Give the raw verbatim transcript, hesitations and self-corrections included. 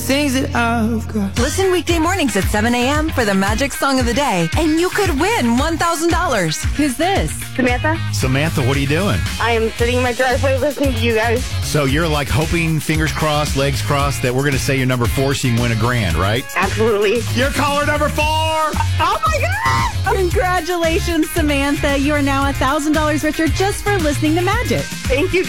things that I've got. Listen weekday mornings at seven a.m. for the Magic Song of the Day, and you could win one thousand dollars. Who's this? Samantha? Samantha, what are you doing? I am sitting in my driveway listening to you guys. So you're like hoping, fingers crossed, legs crossed, that we're going to say you're number four so you can win a grand, right? Absolutely. You're caller number four! Oh my God! Congratulations, Samantha. You are now one thousand dollars richer just for listening to Magic. Thank you, guys.